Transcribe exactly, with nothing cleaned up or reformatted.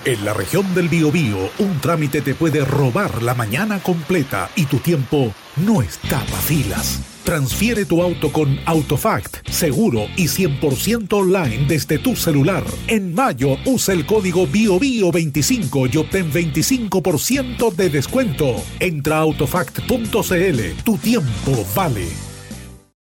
En la región del Biobío, un trámite te puede robar la mañana completa y tu tiempo no está para filas. Transfiere tu auto con Autofact, seguro y cien por ciento online desde tu celular. En mayo, usa el código BIOBIO veinticinco y obtén veinticinco por ciento de descuento. Entra a autofact punto c l. Tu tiempo vale.